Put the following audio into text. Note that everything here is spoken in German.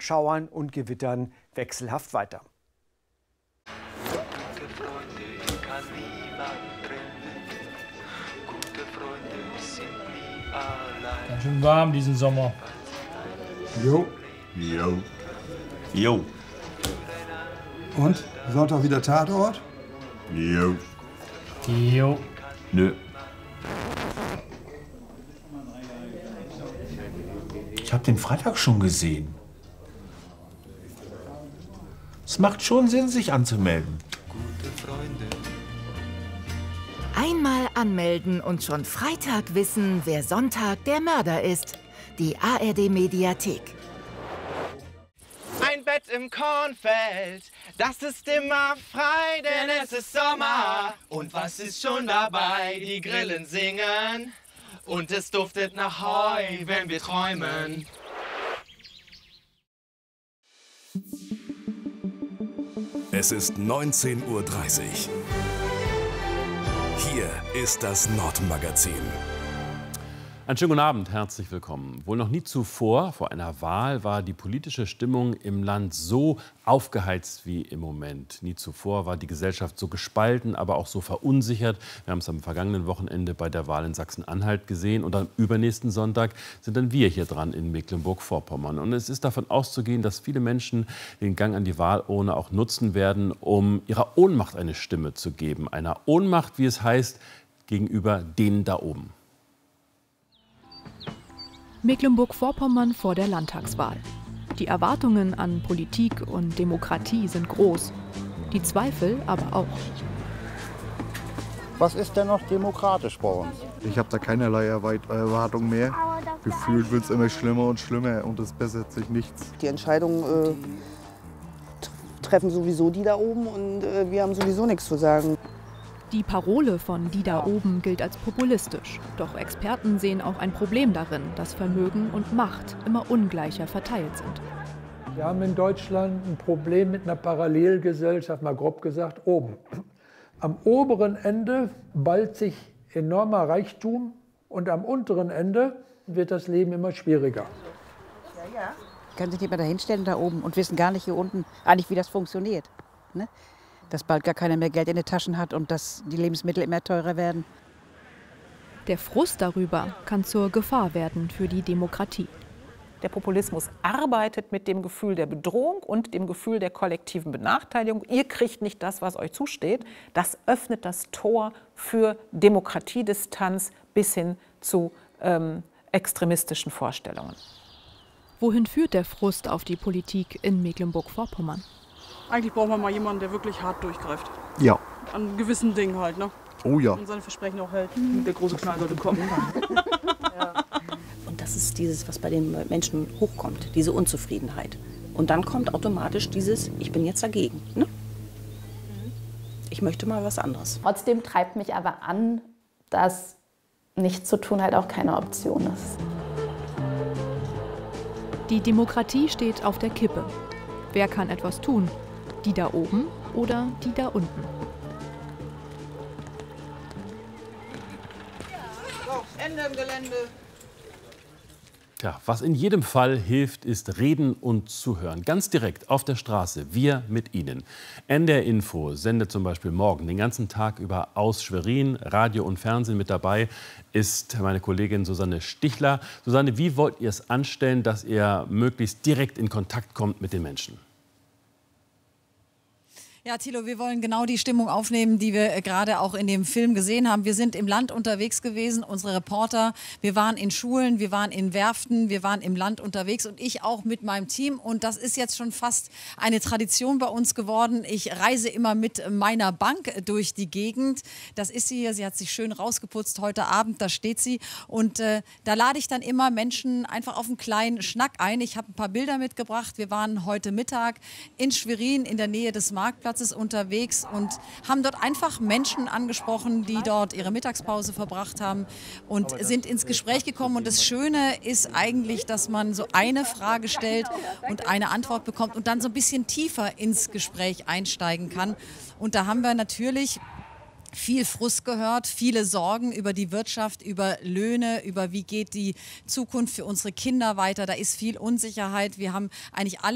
Schauern und Gewittern wechselhaft weiter. Ganz schön warm diesen Sommer. Jo. Jo. Jo. Und? Sonntag wieder Tatort? Jo. Jo. Nö. Ich habe den Freitag schon gesehen. Es macht schon Sinn, sich anzumelden. Einmal anmelden und schon Freitag wissen, wer Sonntag der Mörder ist. Die ARD-Mediathek. Ein Bett im Kornfeld, das ist immer frei, denn es ist Sommer. Und was ist schon dabei? Die Grillen singen und es duftet nach Heu, wenn wir träumen. Es ist 19:30 Uhr. Hier ist das Nordmagazin. Einen schönen guten Abend, herzlich willkommen. Wohl noch nie zuvor, vor einer Wahl, war die politische Stimmung im Land so aufgeheizt wie im Moment. Nie zuvor war die Gesellschaft so gespalten, aber auch so verunsichert. Wir haben es am vergangenen Wochenende bei der Wahl in Sachsen-Anhalt gesehen. Und am übernächsten Sonntag sind dann wir hier dran in Mecklenburg-Vorpommern. Und es ist davon auszugehen, dass viele Menschen den Gang an die Wahlurne auch nutzen werden, um ihrer Ohnmacht eine Stimme zu geben. Einer Ohnmacht, wie es heißt, gegenüber denen da oben. Mecklenburg-Vorpommern vor der Landtagswahl. Die Erwartungen an Politik und Demokratie sind groß, die Zweifel aber auch. Was ist denn noch demokratisch bei uns? Ich habe da keinerlei Erwartung mehr. Gefühlt wird es immer schlimmer und schlimmer und es bessert sich nichts. Die Entscheidungen treffen sowieso die da oben und wir haben sowieso nichts zu sagen. Die Parole von die da oben gilt als populistisch. Doch Experten sehen auch ein Problem darin, dass Vermögen und Macht immer ungleicher verteilt sind. Wir haben in Deutschland ein Problem mit einer Parallelgesellschaft, mal grob gesagt, oben. Am oberen Ende ballt sich enormer Reichtum und am unteren Ende wird das Leben immer schwieriger. Ja. Können sich nicht mehr dahinstellen da oben und wissen gar nicht hier unten eigentlich, wie das funktioniert. Ne? Dass bald gar keiner mehr Geld in den Taschen hat und dass die Lebensmittel immer teurer werden. Der Frust darüber kann zur Gefahr werden für die Demokratie. Der Populismus arbeitet mit dem Gefühl der Bedrohung und dem Gefühl der kollektiven Benachteiligung. Ihr kriegt nicht das, was euch zusteht. Das öffnet das Tor für Demokratiedistanz bis hin zu extremistischen Vorstellungen. Wohin führt der Frust auf die Politik in Mecklenburg-Vorpommern? Eigentlich braucht man mal jemanden, der wirklich hart durchgreift. Ja. An gewissen Dingen halt, ne? Oh ja. Und seine Versprechen auch hält. Der große Knall sollte kommen. Ja. Und das ist dieses, was bei den Menschen hochkommt, diese Unzufriedenheit. Und dann kommt automatisch dieses, ich bin jetzt dagegen. Ne? Ich möchte mal was anderes. Trotzdem treibt mich aber an, dass nichts zu tun halt auch keine Option ist. Die Demokratie steht auf der Kippe. Wer kann etwas tun? Die da oben oder die da unten? So, Ende im Gelände. Tja, was in jedem Fall hilft, ist Reden und Zuhören. Ganz direkt auf der Straße, wir mit Ihnen. NDR Info sendet zum Beispiel morgen den ganzen Tag über aus Schwerin. Radio und Fernsehen mit dabei ist meine Kollegin Susanne Stichler. Susanne, wie wollt ihr es anstellen, dass ihr möglichst direkt in Kontakt kommt mit den Menschen? Ja, Thilo, wir wollen genau die Stimmung aufnehmen, die wir gerade auch in dem Film gesehen haben. Wir sind im Land unterwegs gewesen, unsere Reporter. Wir waren in Schulen, wir waren in Werften, wir waren im Land unterwegs und ich auch mit meinem Team. Und das ist jetzt schon fast eine Tradition bei uns geworden. Ich reise immer mit meiner Bank durch die Gegend. Das ist sie hier, sie hat sich schön rausgeputzt heute Abend, da steht sie. Und da lade ich dann immer Menschen einfach auf einen kleinen Schnack ein. Ich habe ein paar Bilder mitgebracht. Wir waren heute Mittag in Schwerin in der Nähe des Marktplatzes unterwegs und haben dort einfach Menschen angesprochen, die dort ihre Mittagspause verbracht haben und sind ins Gespräch gekommen. Und das Schöne ist eigentlich, dass man so eine Frage stellt und eine Antwort bekommt und dann so ein bisschen tiefer ins Gespräch einsteigen kann. Und da haben wir natürlich viel Frust gehört, viele Sorgen über die Wirtschaft, über Löhne, über wie geht die Zukunft für unsere Kinder weiter. Da ist viel Unsicherheit. Wir haben eigentlich alle